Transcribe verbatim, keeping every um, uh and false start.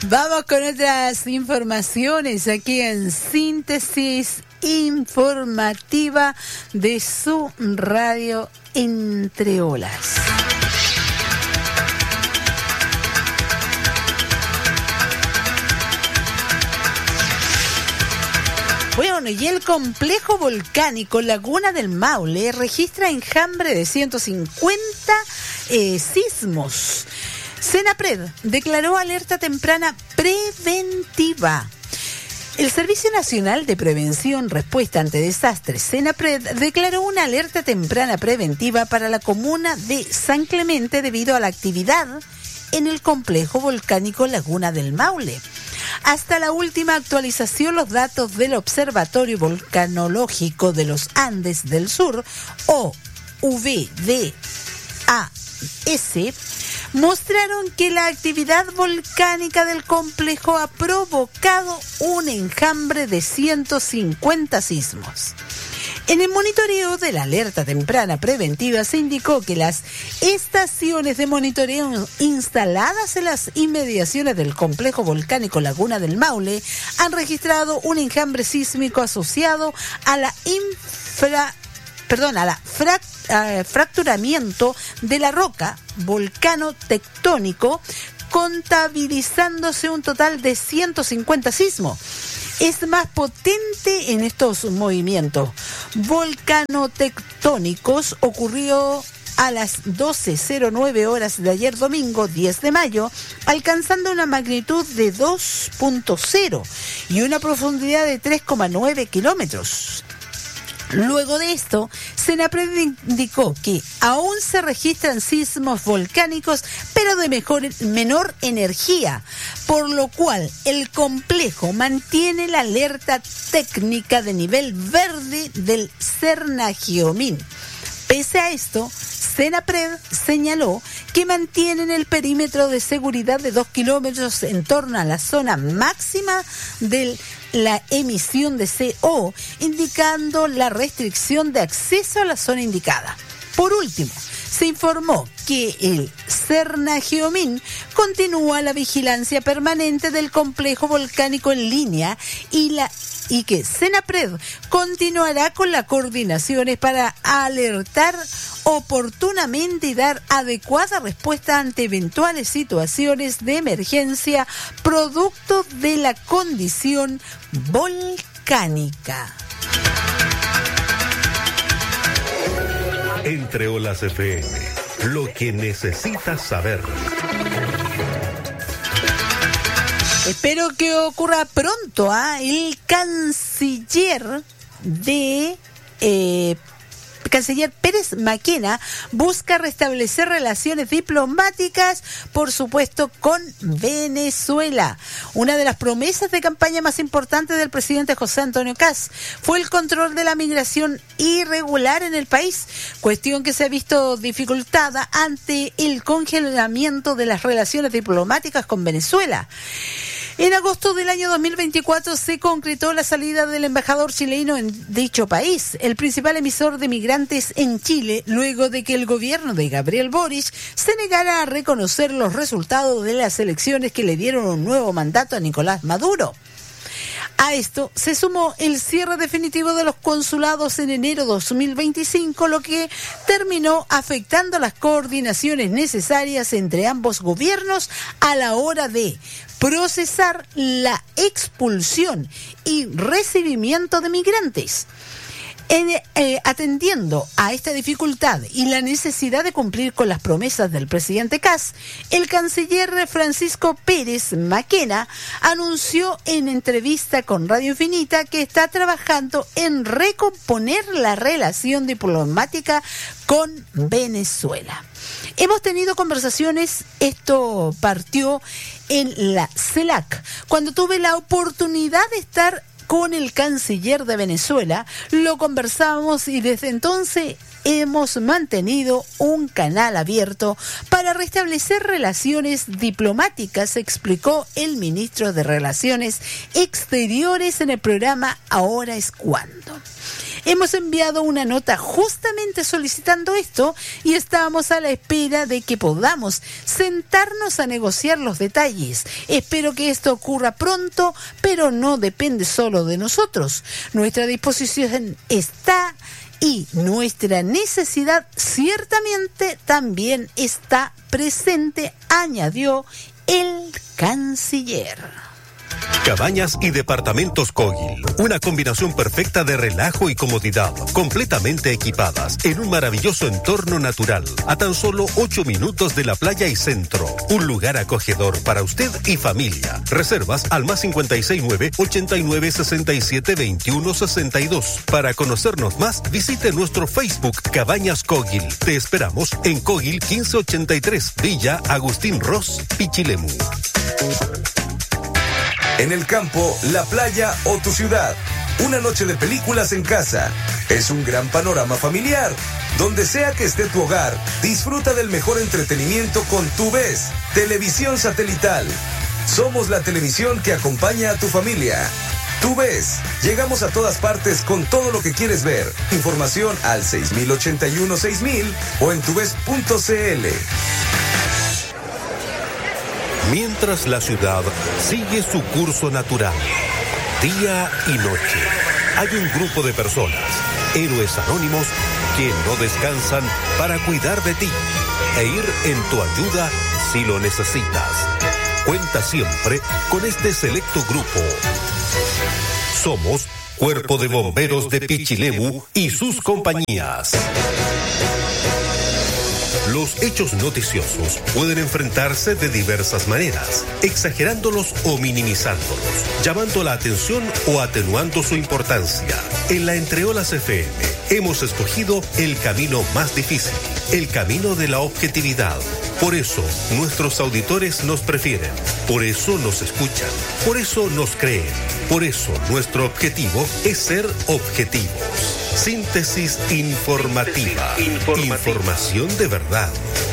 Vamos con otras informaciones aquí en Síntesis Informativa de su radio Entre Olas. Bueno, y el complejo volcánico Laguna del Maule registra enjambre de ciento cincuenta eh, sismos. Senapred declaró alerta temprana preventiva. El Servicio Nacional de Prevención Respuesta ante Desastres, Senapred, declaró una alerta temprana preventiva para la comuna de San Clemente debido a la actividad en el complejo volcánico Laguna del Maule. Hasta la última actualización, los datos del Observatorio Volcanológico de los Andes del Sur, o V D A S, mostraron que la actividad volcánica del complejo ha provocado un enjambre de ciento cincuenta sismos. En el monitoreo de la alerta temprana preventiva se indicó que las estaciones de monitoreo instaladas en las inmediaciones del complejo volcánico Laguna del Maule han registrado un enjambre sísmico asociado a la infra, perdón, a la frac, uh, fracturamiento de la roca volcano tectónico, contabilizándose un total de ciento cincuenta sismos. Es más potente en estos movimientos volcanotectónicos. Ocurrió a las doce cero nueve horas de ayer domingo diez de mayo, alcanzando una magnitud de dos punto cero y una profundidad de tres coma nueve kilómetros. Luego de esto, Senapred indicó que aún se registran sismos volcánicos, pero de mejor, menor energía, por lo cual el complejo mantiene la alerta técnica de nivel verde del Cernagiomín. Pese a esto, Senapred señaló que mantienen el perímetro de seguridad de dos kilómetros en torno a la zona máxima de la emisión de C O, indicando la restricción de acceso a la zona indicada. Por último, se informó que el Cernagiomín continúa la vigilancia permanente del complejo volcánico en línea y la y que Senapred continuará con las coordinaciones para alertar oportunamente y dar adecuada respuesta ante eventuales situaciones de emergencia producto de la condición volcánica. Entre Olas F M, lo que necesitas saber. Espero que ocurra pronto. ¿eh? El canciller de eh, canciller Pérez Maquena busca restablecer relaciones diplomáticas, por supuesto, con Venezuela. Una de las promesas de campaña más importantes del presidente José Antonio Kast fue el control de la migración irregular en el país, cuestión que se ha visto dificultada ante el congelamiento de las relaciones diplomáticas con Venezuela. En agosto del año dos mil veinticuatro se concretó la salida del embajador chileno en dicho país, el principal emisor de migrantes en Chile, luego de que el gobierno de Gabriel Boric se negara a reconocer los resultados de las elecciones que le dieron un nuevo mandato a Nicolás Maduro. A esto se sumó el cierre definitivo de los consulados en enero de dos mil veinticinco, lo que terminó afectando las coordinaciones necesarias entre ambos gobiernos a la hora de procesar la expulsión y recibimiento de migrantes. En, eh, atendiendo a esta dificultad y la necesidad de cumplir con las promesas del presidente Kast, el canciller Francisco Pérez Maquena anunció en entrevista con Radio Infinita que está trabajando en recomponer la relación diplomática con Venezuela. Hemos tenido conversaciones, esto partió en la CELAC, cuando tuve la oportunidad de estar con el canciller de Venezuela, lo conversamos y desde entonces hemos mantenido un canal abierto para restablecer relaciones diplomáticas, explicó el ministro de Relaciones Exteriores en el programa Ahora es Cuando. Hemos enviado una nota justamente solicitando esto y estamos a la espera de que podamos sentarnos a negociar los detalles. Espero que esto ocurra pronto, pero no depende solo de nosotros. Nuestra disposición está y nuestra necesidad ciertamente también está presente, añadió el canciller. Cabañas y departamentos Kogil, una combinación perfecta de relajo y comodidad, completamente equipadas en un maravilloso entorno natural, a tan solo ocho minutos de la playa y centro. Un lugar acogedor para usted y familia. Reservas al más cinco seis nueve, ochenta y nueve, sesenta y siete, veintiuno, sesenta y dos. Para conocernos más, visite nuestro Facebook Cabañas Kogil. Te esperamos en Kogil quince ochenta y tres, Villa Agustín Ross, Pichilemu. En el campo, la playa o tu ciudad. Una noche de películas en casa. Es un gran panorama familiar. Donde sea que esté tu hogar, disfruta del mejor entretenimiento con TuVes, televisión satelital. Somos la televisión que acompaña a tu familia. TuVes, llegamos a todas partes con todo lo que quieres ver. Información al seis mil ochenta y uno seis mil o en tuves punto cl. Mientras la ciudad sigue su curso natural, día y noche, hay un grupo de personas, héroes anónimos, que no descansan para cuidar de ti e ir en tu ayuda si lo necesitas. Cuenta siempre con este selecto grupo. Somos Cuerpo de Bomberos de Pichilemu y sus compañías. Los hechos noticiosos pueden enfrentarse de diversas maneras, exagerándolos o minimizándolos, llamando la atención o atenuando su importancia. En la Entreolas F M hemos escogido el camino más difícil, el camino de la objetividad. Por eso nuestros auditores nos prefieren, por eso nos escuchan, por eso nos creen, por eso nuestro objetivo es ser objetivos. Síntesis informativa. Información de verdad.